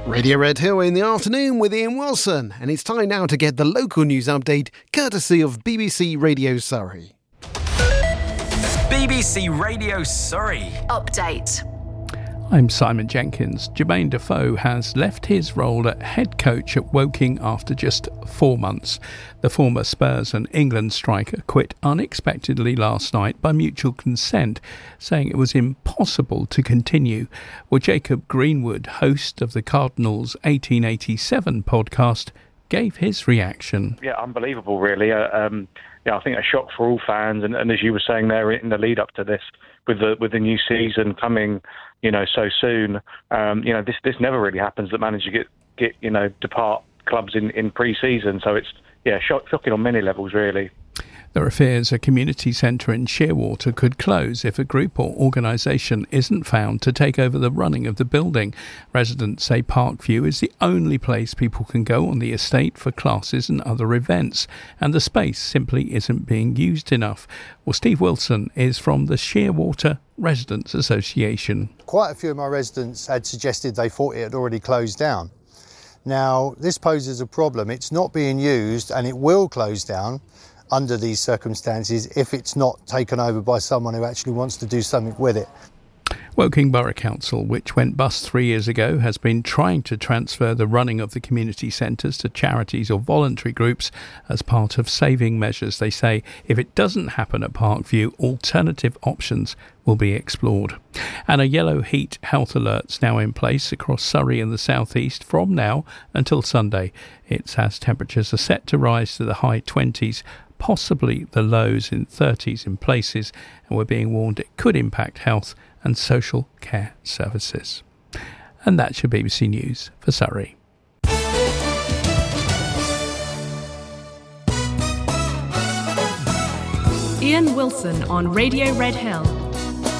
Radio Red Hill in the afternoon with Ian Wilson, and it's time now to get the local news update courtesy of BBC Radio Surrey. BBC Radio Surrey. Update. I'm Simon Jenkins. Jermaine Defoe has left his role at head coach at Woking after just 4 months. The former Spurs and England striker quit unexpectedly last night by mutual consent, saying it was impossible to continue. Well, Jacob Greenwood, host of the Cardinals' 1887 podcast, gave his reaction. Yeah, unbelievable, really. I think a shock for all fans, and as you were saying there in the lead up to this, with the new season coming, so soon. This never really happens, that managers get depart clubs in pre-season. So it's shocking on many levels, really. There are fears a community centre in Shearwater could close if a group or organisation isn't found to take over the running of the building. Residents say Parkview is the only place people can go on the estate for classes and other events, and the space simply isn't being used enough. Well, Steve Wilson is from the Shearwater Residents Association. Quite a few of my residents had suggested they thought it had already closed down. Now, this poses a problem. It's not being used, and it will close down under these circumstances if it's not taken over by someone who actually wants to do something with it. Woking Borough Council, which went bust 3 years ago, has been trying to transfer the running of the community centres to charities or voluntary groups as part of saving measures. They say if it doesn't happen at Parkview, alternative options will be explored. And a yellow heat health alert's now in place across Surrey and the southeast from now until Sunday. It's as temperatures are set to rise to the high 20s, possibly the lows in 30s in places, and we're being warned it could impact health and social care services. And that's your BBC News for Surrey. Ian Wilson on Radio Red Hill.